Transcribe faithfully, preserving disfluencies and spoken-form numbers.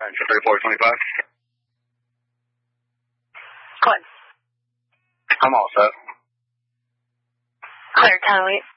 thirty-four twenty-five. Go ahead. I'm all set. Clear, ten oh eight.